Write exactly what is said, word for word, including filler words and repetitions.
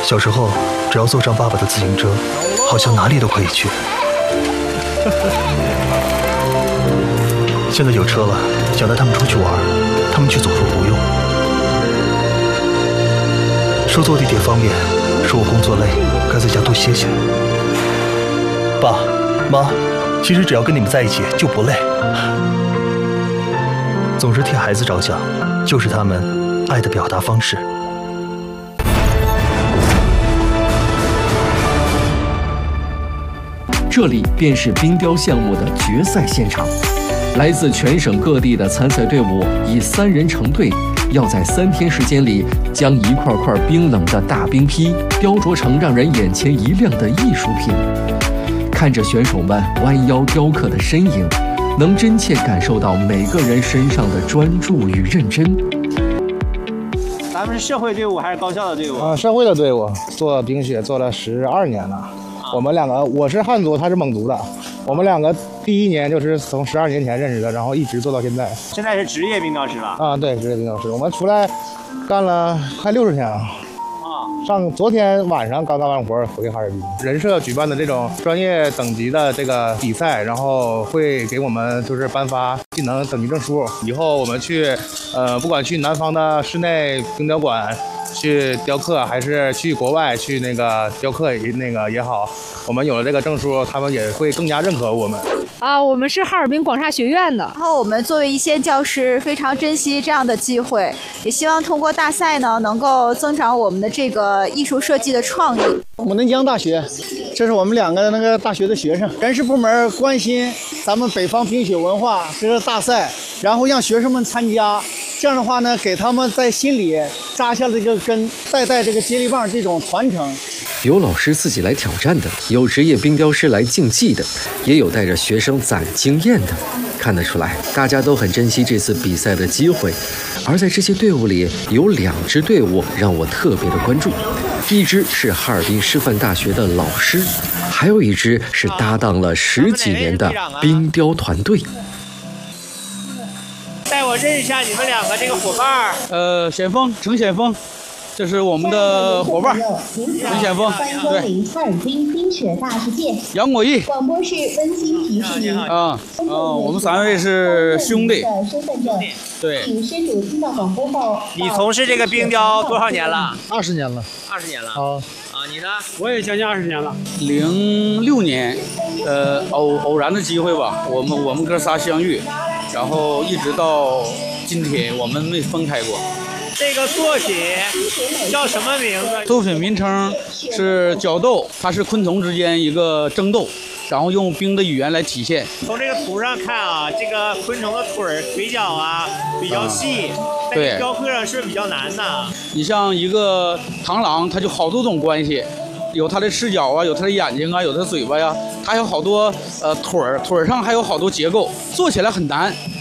小时候，只要坐上爸爸的自行车，好像哪里都可以去。现在有车了，想带他们出去玩，他们却总说不用。说坐地铁方便，说我工作累，该在家多歇歇。爸妈，其实只要跟你们在一起就不累。总是替孩子着想，就是他们爱的表达方式。 这里便是冰雕项目的决赛现场，来自全省各地的参赛队伍以三人成队，要在三天时间里将一块块冰冷的大冰坯雕琢成让人眼前一亮的艺术品。看着选手们弯腰雕刻的身影，能真切感受到每个人身上的专注与认真。 咱们是社会队伍还是高校的队伍？ 啊，社会的队伍，做冰雪做了十二年了。我们两个，我是汉族，他是蒙族的。我们两个第一年就是从十二年前认识的，然后一直做到现在。 现在是职业冰雕师了。 啊，对，职业冰雕师。我们出来干了快六十天了。 啊， 上昨天晚上刚干完活回哈尔滨。人社举办的这种专业等级的这个比赛，然后会给我们就是颁发技能等级证书。以后我们去，呃，不管去南方的室内冰雕馆。去雕刻还是去国外去那个雕刻那个也好，我们有了这个证书，他们也会更加认可我们。 啊，我们是哈尔滨广厦学院的。 然后我们作为一线教师，非常珍惜这样的机会，也希望通过大赛呢，能够增长我们的这个艺术设计的创意。 牡丹江大学，这是我们两个那个大学的学生。人事部门关心咱们北方冰雪文化这个大赛，然后让学生们参加。这样的话呢，给他们在心里扎下了这个根，代代这个接力棒这种传承。 有老师自己来挑战的，有职业冰雕师来竞技的，也有带着学生攒经验的。看得出来，大家都很珍惜这次比赛的机会。而在这些队伍里，有两支队伍让我特别的关注，一支是哈尔滨师范大学的老师，还有一支是搭档了十几年的冰雕团队。 带我认识一下你们两个这个伙伴。 呃，险峰，程险峰，这是我们的伙伴，程险峰，对。 哈尔滨冰雪大世界。 杨果毅。 广播室温馨提示您。 啊，呃，我们三位是兄弟。 身份证。 对。 请身主听到广播后。 你从事这个冰雕多少年了？ 二十年了。 二十年了。 啊。 啊，你呢？ 我也将近二十年了。零六年，呃，偶偶然的机会吧，我们我们哥仨相遇。然后一直到今天，我们没分开过。 这个作品叫什么名字？ 作品名称是角斗，它是昆虫之间一个争斗，然后用冰的语言来体现。 从这个图上看啊，这个昆虫的腿儿、腿脚啊比较细， 啊、对， 雕刻上是不是比较难呢？ 你像一个螳螂，它就好多种关系。有它的翅脚啊，有它的眼睛啊，有它的嘴巴呀，它有好多呃腿儿，腿儿上还有好多结构，做起来很难。